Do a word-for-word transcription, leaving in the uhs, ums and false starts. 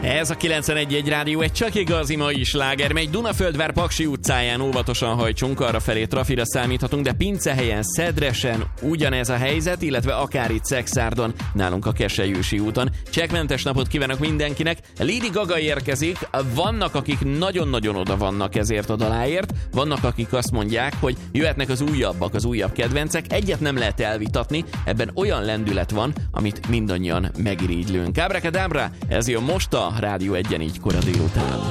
Ez a kilencvenegy egy rádió, egy csak igazi mai sláger, mely Dunaföldvár Paksi utcáján óvatosan hajtsunk, arra felé trafira számíthatunk, de Pincehelyen, Szedresen ugyanez a helyzet, illetve akár itt Szekszárdon, nálunk a Kesselyősi úton. Csekkmentes napot kívánok mindenkinek. Lady Gaga érkezik, vannak akik nagyon-nagyon oda vannak ezért a daláért, vannak akik azt mondják, hogy jöhetnek az újabbak, az újabb kedvencek, egyet nem lehet elvitatni, ebben olyan lendület van, amit mindannyian megirigylünk. Ábrakadabra, ez jön most a Rádió Egyen így kora délután.